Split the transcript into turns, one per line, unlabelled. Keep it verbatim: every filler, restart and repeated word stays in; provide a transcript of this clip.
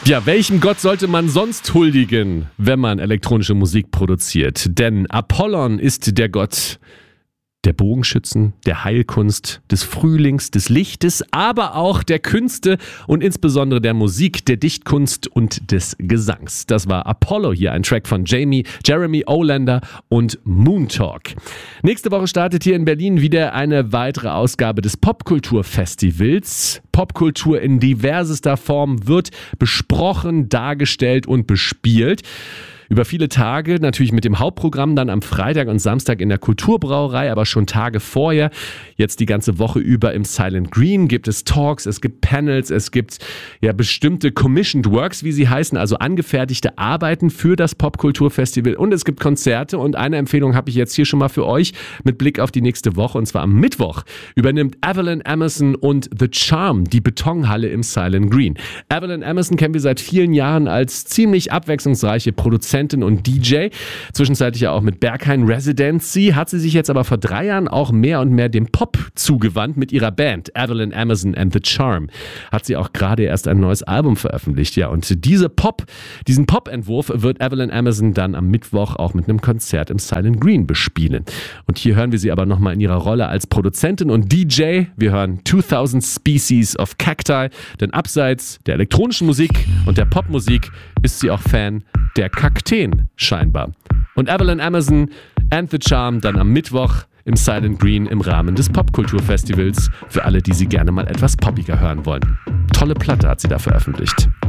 Ja, welchem Gott sollte man sonst huldigen, wenn man elektronische Musik produziert? Denn Apollon ist der Gott der Bogenschützen, der Heilkunst, des Frühlings, des Lichtes, aber auch der Künste und insbesondere der Musik, der Dichtkunst und des Gesangs. Das war Apollo hier, ein Track von Jamie, Jeremy Olander und Moon Talk. Nächste Woche startet hier in Berlin wieder eine weitere Ausgabe des Popkulturfestivals. Popkultur in diversester Form wird besprochen, dargestellt und bespielt. Über viele Tage, natürlich mit dem Hauptprogramm dann am Freitag und Samstag in der Kulturbrauerei, aber schon Tage vorher, jetzt die ganze Woche über im Silent Green gibt es Talks, es gibt Panels, es gibt ja bestimmte Commissioned Works, wie sie heißen, also angefertigte Arbeiten für das Popkulturfestival und es gibt Konzerte und eine Empfehlung habe ich jetzt hier schon mal für euch mit Blick auf die nächste Woche und zwar am Mittwoch übernimmt Evelyn Emerson und The Charm die Betonhalle im Silent Green. Evelyn Emerson kennen wir seit vielen Jahren als ziemlich abwechslungsreiche Produzentin und D J, zwischenzeitlich ja auch mit Berghain Residency, hat sie sich jetzt aber vor drei Jahren auch mehr und mehr dem Pop zugewandt mit ihrer Band Evelyn Emerson and The Charm. Hat sie auch gerade erst ein neues Album veröffentlicht, ja, und diese Pop, diesen Pop-Entwurf wird Evelyn Emerson dann am Mittwoch auch mit einem Konzert im Silent Green bespielen. Und hier hören wir sie aber nochmal in ihrer Rolle als Produzentin und D J. Wir hören zweitausend Species of Cacti, denn abseits der elektronischen Musik und der Popmusik ist sie auch Fan der Kakteen scheinbar. Und Evelyn Emerson and The Charm dann am Mittwoch im Silent Green im Rahmen des Popkulturfestivals für alle, die sie gerne mal etwas poppiger hören wollen. Tolle Platte hat sie da veröffentlicht.